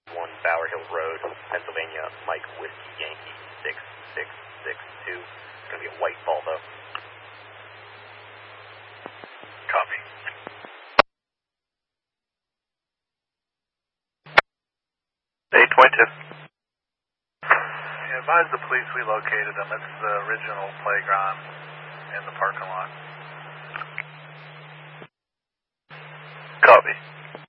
1 Bower Hill Road, Pennsylvania, Mike Whiskey Yankee 6662. It's going to be a white Volvo. Copy. Advise the police we located them. It's the original playground in the parking lot. Copy.